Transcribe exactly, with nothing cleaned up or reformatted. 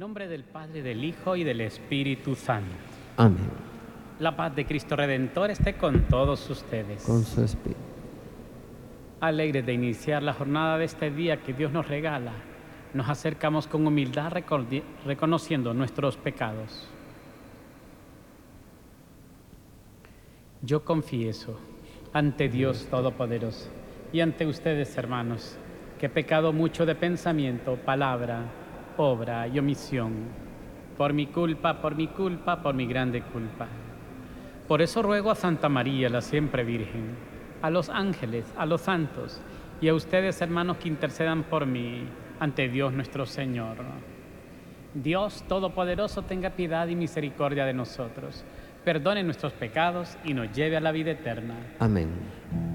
nombre del Padre, del Hijo y del Espíritu Santo. Amén. La paz de Cristo Redentor esté con todos ustedes. Con su espíritu. Alegres de iniciar la jornada de este día que Dios nos regala, nos acercamos con humildad recordi- reconociendo nuestros pecados. Yo confieso ante Dios Todopoderoso y ante ustedes, hermanos, que he pecado mucho de pensamiento, palabra, obra y omisión, por mi culpa, por mi culpa, por mi grande culpa. Por eso ruego a Santa María, la siempre Virgen, a los ángeles, a los santos y a ustedes, hermanos, que intercedan por mí ante Dios nuestro Señor. Dios Todopoderoso tenga piedad y misericordia de nosotros, perdone nuestros pecados y nos lleve a la vida eterna. Amén.